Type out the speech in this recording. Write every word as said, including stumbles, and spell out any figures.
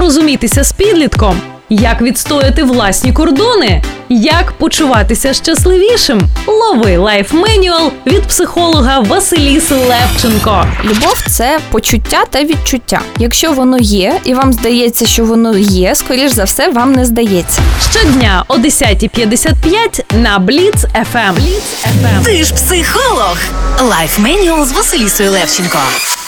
порозумітися з підлітком, як відстояти власні кордони, як почуватися щасливішим. Лови лайф-менюал від психолога Василіси Левченко. Любов – це почуття та відчуття. Якщо воно є, і вам здається, що воно є, скоріш за все, вам не здається. Щодня о десята п'ятдесят п'ять на Бліц еф ем. Ти ж психолог. Лайф-менюал з Василісою Левченко.